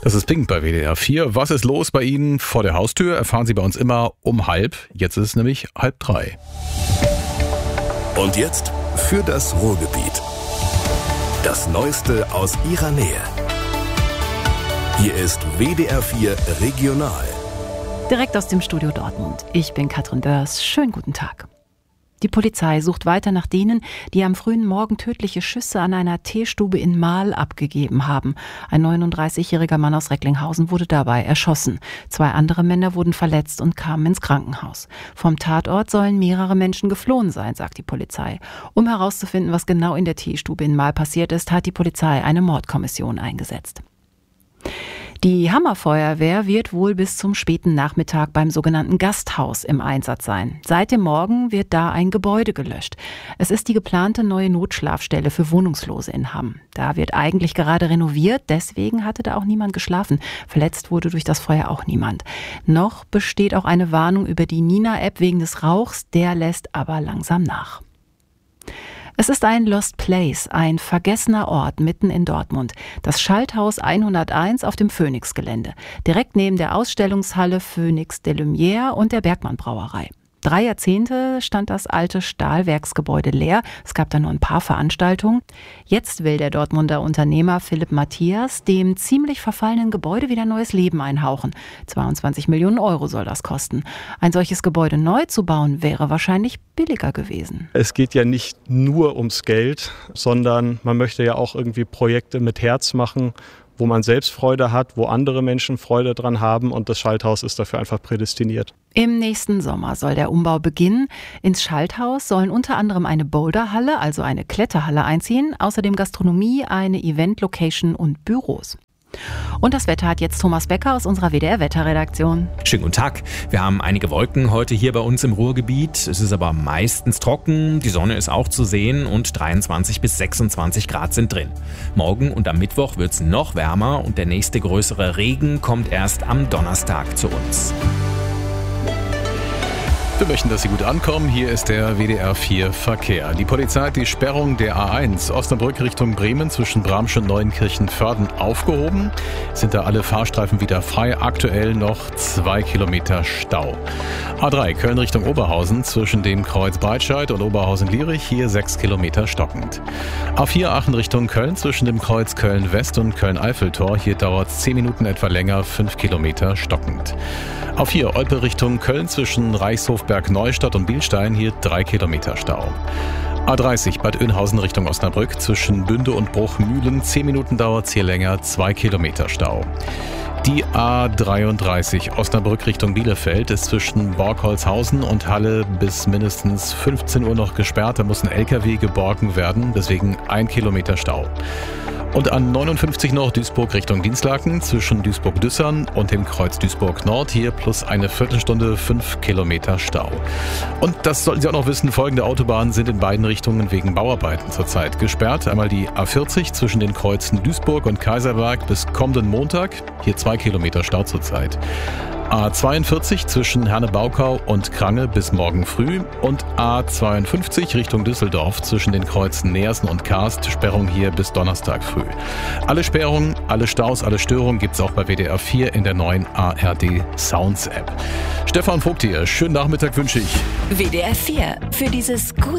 Das ist Pink bei WDR 4. Was ist los bei Ihnen vor der Haustür? Erfahren Sie bei uns immer um 2:30. Jetzt ist es nämlich 2:30. Und jetzt für das Ruhrgebiet. Das Neueste aus Ihrer Nähe. Hier ist WDR 4 Regional. Direkt aus dem Studio Dortmund. Ich bin Katrin Börs. Schönen guten Tag. Die Polizei sucht weiter nach denen, die am frühen Morgen tödliche Schüsse an einer Teestube in Marl abgegeben haben. Ein 39-jähriger Mann aus Recklinghausen wurde dabei erschossen. 2 andere Männer wurden verletzt und kamen ins Krankenhaus. Vom Tatort sollen mehrere Menschen geflohen sein, sagt die Polizei. Um herauszufinden, was genau in der Teestube in Marl passiert ist, hat die Polizei eine Mordkommission eingesetzt. Die Hammerfeuerwehr wird wohl bis zum späten Nachmittag beim sogenannten Gasthaus im Einsatz sein. Seit dem Morgen wird da ein Gebäude gelöscht. Es ist die geplante neue Notschlafstelle für Wohnungslose in Hamm. Da wird eigentlich gerade renoviert, deswegen hatte da auch niemand geschlafen. Verletzt wurde durch das Feuer auch niemand. Noch besteht auch eine Warnung über die Nina-App wegen des Rauchs, der lässt aber langsam nach. Es ist ein Lost Place, ein vergessener Ort mitten in Dortmund. Das Schalthaus 101 auf dem Phoenix-Gelände. Direkt neben der Ausstellungshalle Phoenix de Lumière und der Bergmann Brauerei. 3 Jahrzehnte stand das alte Stahlwerksgebäude leer. Es gab da nur ein paar Veranstaltungen. Jetzt will der Dortmunder Unternehmer Philipp Matthias dem ziemlich verfallenen Gebäude wieder neues Leben einhauchen. 22 Millionen Euro soll das kosten. Ein solches Gebäude neu zu bauen, wäre wahrscheinlich billiger gewesen. Es geht ja nicht nur ums Geld, sondern man möchte ja auch irgendwie Projekte mit Herz machen, wo man selbst Freude hat, wo andere Menschen Freude dran haben, und das Schalthaus ist dafür einfach prädestiniert. Im nächsten Sommer soll der Umbau beginnen. Ins Schalthaus sollen unter anderem eine Boulderhalle, also eine Kletterhalle, einziehen, außerdem Gastronomie, eine Event-Location und Büros. Und das Wetter hat jetzt Thomas Becker aus unserer WDR-Wetterredaktion. Schönen guten Tag. Wir haben einige Wolken heute hier bei uns im Ruhrgebiet. Es ist aber meistens trocken. Die Sonne ist auch zu sehen und 23 bis 26 Grad sind drin. Morgen und am Mittwoch wird es noch wärmer und der nächste größere Regen kommt erst am Donnerstag zu uns. Wir möchten, dass Sie gut ankommen. Hier ist der WDR 4 Verkehr. Die Polizei hat die Sperrung der A1 Osnabrück Richtung Bremen zwischen Bramsch und Neuenkirchen-Vörden aufgehoben. Sind da alle Fahrstreifen wieder frei. Aktuell noch 2 Kilometer Stau. A3 Köln Richtung Oberhausen zwischen dem Kreuz Breitscheid und Oberhausen-Lierich. Hier 6 Kilometer stockend. A4 Aachen Richtung Köln zwischen dem Kreuz Köln-West und Köln-Eiffeltor. Hier dauert es 10 Minuten etwa länger, 5 Kilometer stockend. A4 Olpe Richtung Köln zwischen Reichshofberg-Neustadt und Bielstein, hier 3 Kilometer Stau. A30 Bad Oeynhausen Richtung Osnabrück zwischen Bünde und Bruchmühlen, 10 Minuten dauert es hier länger, 2 Kilometer Stau. Die A33 Osnabrück Richtung Bielefeld ist zwischen Borgholzhausen und Halle bis mindestens 15 Uhr noch gesperrt. Da muss ein LKW geborgen werden, deswegen 1 Kilometer Stau. Und an 59 noch Duisburg Richtung Dinslaken zwischen Duisburg-Düssern und dem Kreuz Duisburg-Nord, hier plus eine Viertelstunde 5 Kilometer Stau. Und das sollten Sie auch noch wissen, folgende Autobahnen sind in beiden Richtungen wegen Bauarbeiten zurzeit gesperrt. Einmal die A40 zwischen den Kreuzen Duisburg und Kaiserberg bis kommenden Montag, hier 2 Kilometer Stau zurzeit. A42 zwischen Herne-Baukau und Krange bis morgen früh und A52 Richtung Düsseldorf zwischen den Kreuzen Neersen und Karst, Sperrung hier bis Donnerstag früh. Alle Sperrungen, alle Staus, alle Störungen gibt's auch bei WDR 4 in der neuen ARD Sounds App. Stefan Vogt hier, schönen Nachmittag wünsche ich. WDR 4 für dieses gute